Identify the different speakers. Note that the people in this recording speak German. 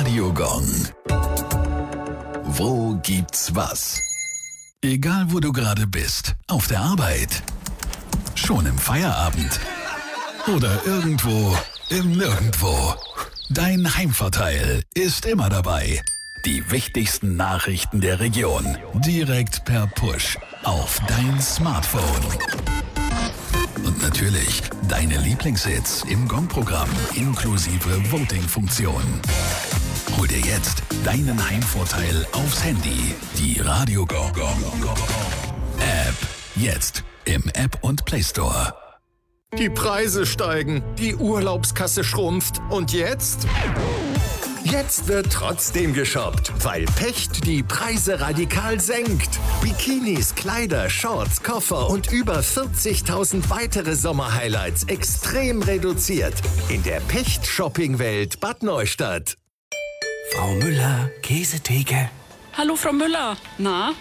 Speaker 1: Radio Gong. Wo gibt's was? Egal wo du gerade bist, auf der Arbeit, schon im Feierabend oder irgendwo im Nirgendwo. Dein Heimvorteil ist immer dabei. Die wichtigsten Nachrichten der Region direkt per Push auf dein Smartphone. Und natürlich deine Lieblingshits im Gong-Programm inklusive Voting-Funktion. Hol dir jetzt deinen Heimvorteil aufs Handy. Die Radio Gong App. Jetzt im App und Play Store.
Speaker 2: Die Preise steigen, die Urlaubskasse schrumpft und jetzt? Jetzt wird trotzdem geshoppt, weil Pecht die Preise radikal senkt. Bikinis, Kleider, Shorts, Koffer und über 40.000 weitere Sommerhighlights extrem reduziert. In der Pecht-Shopping-Welt Bad Neustadt.
Speaker 3: Frau Müller, Käsetheke.
Speaker 4: Hallo Frau Müller. Na,